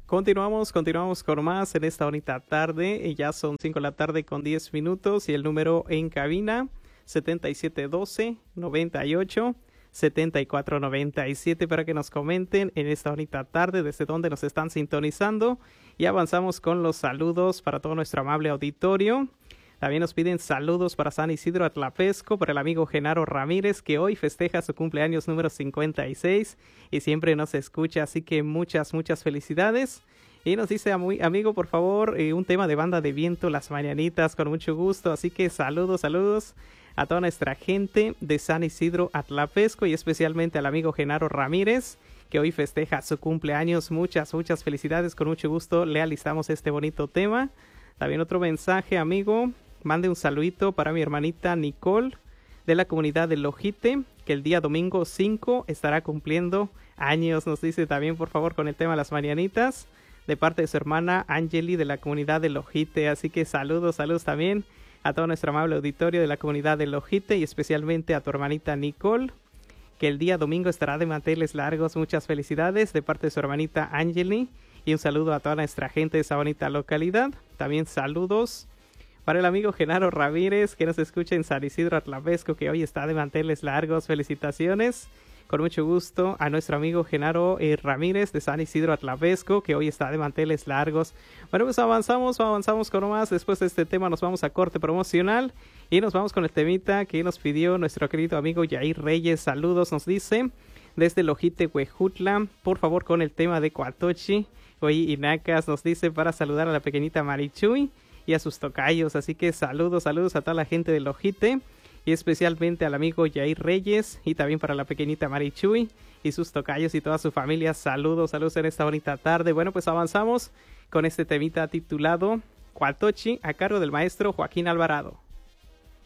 Continuamos con más en esta bonita tarde. Y ya son 5 de la tarde con 10 minutos y el número en cabina 7712-98-7497 para que nos comenten en esta bonita tarde desde dónde nos están sintonizando. Y avanzamos con los saludos para todo nuestro amable auditorio. También nos piden saludos para San Isidro Atlapesco, para el amigo Genaro Ramírez, que hoy festeja su cumpleaños número 56 y siempre nos escucha, así que muchas felicidades. Y nos dice, amigo, por favor, un tema de Banda de Viento, Las Mañanitas, con mucho gusto. Así que saludos a toda nuestra gente de San Isidro Atlapesco y especialmente al amigo Genaro Ramírez, que hoy festeja su cumpleaños. Muchas felicidades, con mucho gusto le alistamos este bonito tema. También otro mensaje, amigo. Mande un saludito para mi hermanita Nicole de la comunidad de Lojite, que el día domingo 5 estará cumpliendo años. Nos dice también, por favor, con el tema de las mañanitas, de parte de su hermana Angeli de la comunidad de Lojite. Así que saludos también a todo nuestro amable auditorio de la comunidad de Lojite y especialmente a tu hermanita Nicole, que el día domingo estará de manteles largos. Muchas felicidades de parte de su hermanita Angeli y un saludo a toda nuestra gente de esa bonita localidad. También saludos para el amigo Genaro Ramírez, que nos escucha en San Isidro Atlapesco, que hoy está de manteles largos. Felicitaciones, con mucho gusto, a nuestro amigo Genaro Ramírez de San Isidro Atlapesco, que hoy está de manteles largos. Bueno, pues avanzamos con más. Después de este tema nos vamos a corte promocional y nos vamos con el temita que nos pidió nuestro querido amigo Yair Reyes. Saludos, nos dice, desde Lojite, Huejutla, por favor con el tema de Coatochi. Hoy Inacas nos dice para saludar a la pequeñita Marichuy y a sus tocayos. Así que saludos a toda la gente de Lojite y especialmente al amigo Yair Reyes y también para la pequeñita Marichuy y sus tocayos y toda su familia. Saludos en esta bonita tarde. Bueno, pues avanzamos con este temita titulado Coatochi a cargo del maestro Joaquín Alvarado.